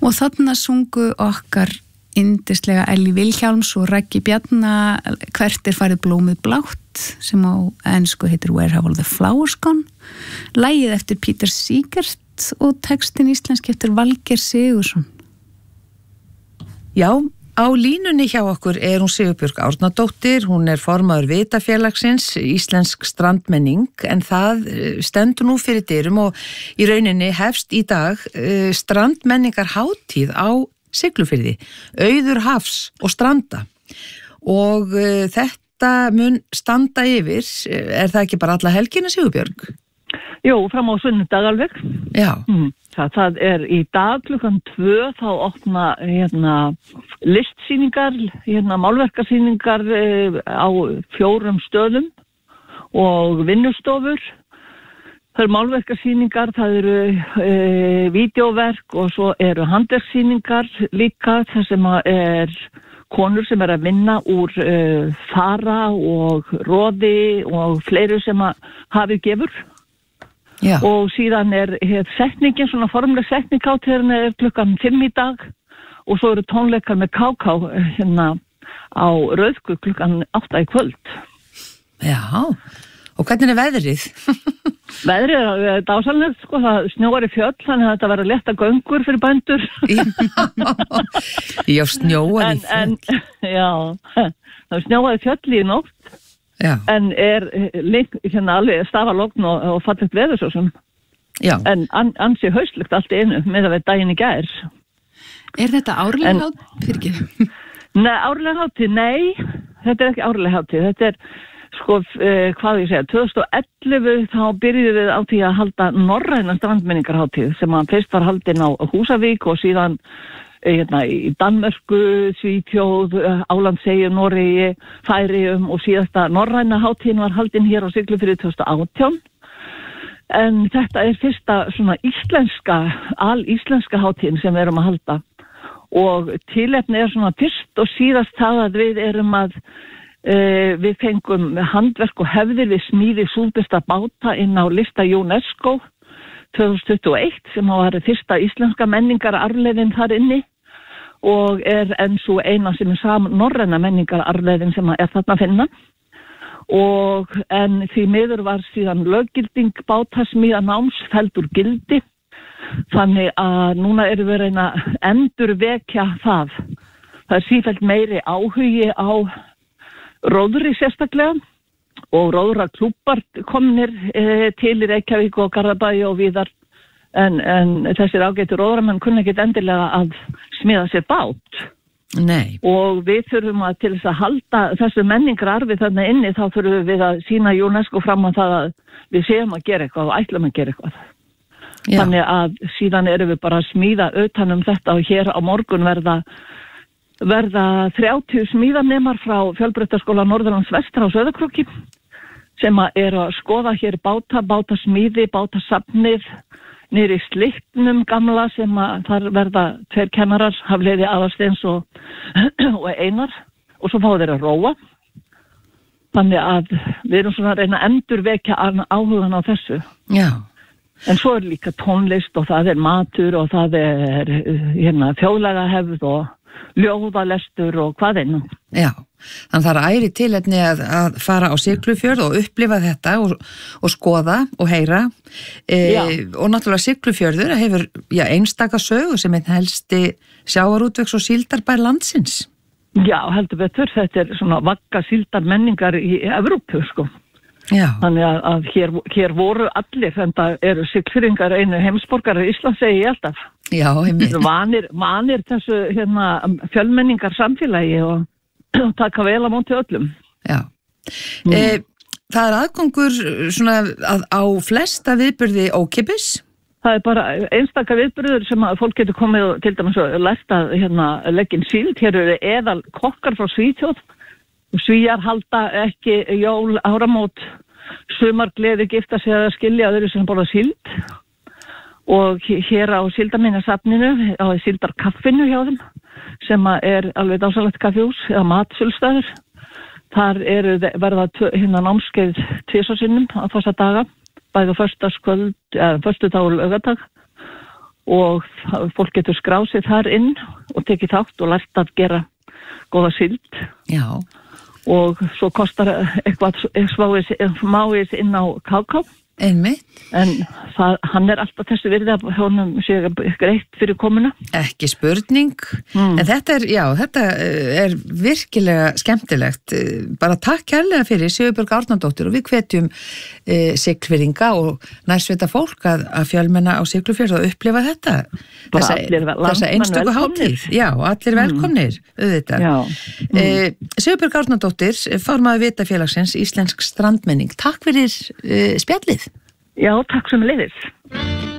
Og þarna sungu okkar yndislega Elli Vilhjálms og Raggi Bjarna Hvert farið blómið blátt sem á ensku heitir Where Have All the Flowers Gone. Lagið eftir Peter Sigert og textin íslenski eftir Valgeir Sigursson. Já, á línunni hjá okkur hún Sigurbjörg Árnadóttir, hún formaður Vitafélagsins, íslensk strandmenning, en það stendur nú fyrir dyrum og í rauninni hefst í dag strandmenningar hátíð á Siglufirði, auður hafs og stranda og þetta mun standa yfir, það ekki bara alla helgina Sigurbjörg? Jú, fram á sunnudag alveg. Já. Það í dag klukkan 2 þá opna listsýningar, málverkasýningar á 4 stöðum og vinnustofur. Það málverkasýningar, það eru vídeóverk og svo eru handverksýningar líka, það sem konur sem að vinna úr fara og roði og fleiri sem hafi gefur. Já. Og síðan setningin, svona formleg setning hátíðarinnar klukkan 5 í dag og svo eru tónleikar með KK á Rauðku klukkan 8 í kvöld. Já, og hvernig veðrið? Veðrið dásamlegt, sko, það snjóar í fjöll, þannig að þetta verður létta göngur fyrir bændur. Já, snjóar í fjöll. Já, það snjóar í fjöll í nótt. Já. En alveg stafalogn og fallegt veður svo sem. Já. En ansi haustlegt allt í einu með að vera daginn í gær. Þetta árlega hátíð? Nei, árlega hátíð, nei. Þetta ekki árlega hátíð. Þetta sko, hvað ég segja, 2011 þá byrjuðum við á því að halda norræna strandmenningarhátíð sem fyrst var haldin á Húsavík og síðan í Danmörku, Svíþjóð, Álandseyju, Noregi, Færeyjum og síðasta norræna hátíðin var haldin hér á Siglufirði 2018. En þetta fyrsta svona alíslenska hátíðin sem við erum að halda. Og tilefni svona fyrst og síðast það að við erum að við fengum handverk og hefðir við smíði súðbesta báta inn á lista UNESCO 2021 sem var fyrsta íslenska menningararfleifðin þar inni og enn svo eina sem norræna menningararfleifðin sem þarna að finna. En því miður var síðan löggilding bátasmíða náms felld úr gildi, þannig að núna erum við að reyna að endurvekja það. Það sífellt meiri áhugi á róðri sérstaklega og róðra klúbbar komnir til í Reykjavík og Garðabæi og víðar en þessir ágætu róðramenn kunna ekki endilega að smíða sér bát. Nei. Og við þurfum til þess að halda þessu menningararfi þarna inni þá þurfum við að sýna UNESCO fram á það að við séum að gera eitthvað og ætlum að gera eitthvað. Já. Þannig að síðan erum við bara að smíða utan þetta og hér á morgun verða 30 smíðanemar frá Fjölbrautaskóla Norðurlands vestra á Sauðárkróki sem að skoða hér bátasmíði, bátasafnið niður í Slippnum gamla sem að þar verða 2 kennarar, Hafliði Aðalsteins og Einar og svo fá þeir að róa. Þannig að við erum svona að reyna að endurvekja áhugan á þessu. Já. En svo líka tónlist og það matur og það þjóðlagahefð og ljóðalestur og hvað einu. Já, þannig það æri tilefni að fara á Siglufjörð og upplifa þetta og skoða og heyra og náttúrulega Siglufjörður hefur einstaka sögu sem helsti sjávarútvegs og síldarbær landsins. Já, heldur betur, þetta svona vagga síldarmenningar í Evrópu, sko. Já. Þannig að hér voru allir, þetta eru Siglfirðingar einu heimsborgarar í Ísland, segi ég alltaf. Já, einmitt. Vanir þessu fjölmenningar samfélagi og taka vel á móti öllum. Já. Það aðgangur svona á flesta viðburði ókeypis? Það bara einstaka viðburður sem að fólk getur komið og til dæmis og lært að leggja inn síld. Hér eru eðal kokkar frá Svíþjóð. Svíjar halda ekki jól, áramót, sumargleði, gifta sig að skilja öðru sem borða síld og hér á síldarminjasafninu, á síldarkaffinu hjá þeim sem alveg dásalegt kaffihús eða matsölustæður. Þar verða námskeið 2 sinnum á þessa daga, bæði föstudag og laugardag og fólk getur skráð sig þar inn og tekið þátt og lært að gera góða síld. Já. Og svo kostar eitthvað máis inn á KK. Einmitt. En hann alltaf þessu virði að honum sé greitt fyrir komuna. Ekki spurning. En þetta er virkilega skemmtilegt. Bara takk kærlega fyrir Sigurbjörg Árnadóttir og við hvetjum Siglfirðinga og nærsveita fólk að fjölmenna á Siglufjörð og upplifa þetta. Þessa einstöku hátíð. Já, allir velkomnir, auðvitað. Sigurbjörg Árnadóttir, formaður Vitafélagsins Íslensk strandmenning. Takk fyrir spjallið. Já, takk sömuleiðis.